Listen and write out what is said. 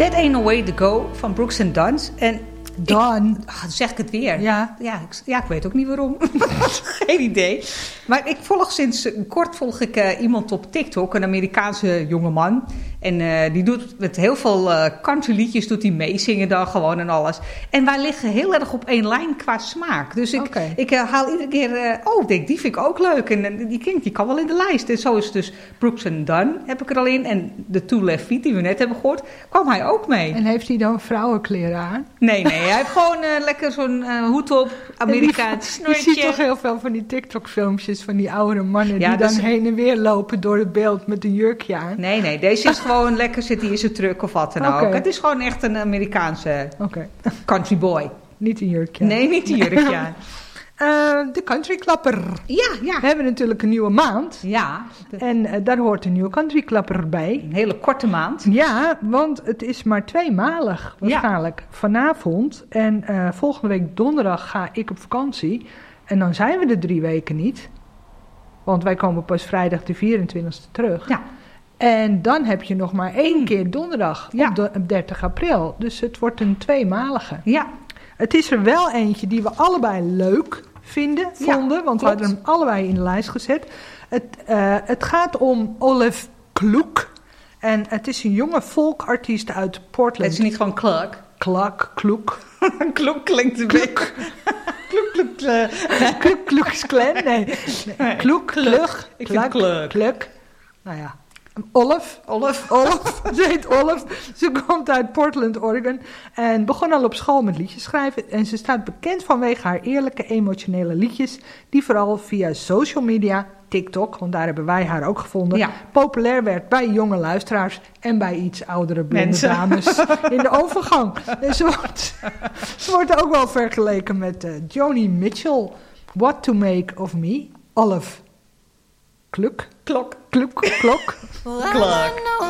That Ain't No Way To Go van Brooks and Dunn. En Dan zeg ik het weer. Ja. Ik weet ook niet waarom. Geen idee. Maar ik volg sinds kort iemand op TikTok, een Amerikaanse jongeman. En die doet met heel veel countryliedjes doet hij meezingen dan gewoon en alles. En wij liggen heel erg op één lijn qua smaak. Dus ik haal iedere keer, die vind ik ook leuk. En die kan wel in de lijst. En zo is dus Brooks and Dunn heb ik er al in. En de Two Left Feet die we net hebben gehoord, kwam hij ook mee. En heeft hij dan vrouwenkleren aan? Nee, hij heeft gewoon lekker zo'n hoed op, Amerikaans snortje. Je ziet toch heel veel van die TikTok-filmpjes van die oudere mannen die dan heen en weer lopen door het beeld met een jurkje aan. Nee, deze is gewoon lekker, zit hij in zijn truck of wat dan ook. Het is gewoon echt een Amerikaanse country boy. Niet een jurkje. Nee, niet een jurkje aan. De countryklapper. Ja. We hebben natuurlijk een nieuwe maand. Ja. En daar hoort een nieuwe countryklapper bij. Een hele korte maand. Ja, want het is maar tweemalig waarschijnlijk. Ja. Vanavond en volgende week donderdag ga ik op vakantie. En dan zijn we er 3 weken niet. Want wij komen pas vrijdag de 24e terug. Ja. En dan heb je nog maar 1 keer donderdag op 30 april. Dus het wordt een tweemalige. Ja. Het is er wel eentje die we allebei leuk vonden. Want we hadden hem allebei in de lijst gezet. Het gaat om Olaf Kloek. En het is een jonge folkartiest uit Portland. Het is niet gewoon Clark. Kloek. Kloek klinkt een beetje... Kloek, nee. Kloek. Ik vind Kluk. Nou ja. Olaf. Ze heet Olaf. Ze komt uit Portland, Oregon. En begon al op school met liedjes schrijven. En ze staat bekend vanwege haar eerlijke, emotionele liedjes. Die vooral via social media, TikTok, want daar hebben wij haar ook gevonden. Populair werd bij jonge luisteraars. En bij iets oudere blonde dames in de overgang. En ze wordt ook wel vergeleken met Joni Mitchell. What to Make of Me. Olaf. Klok.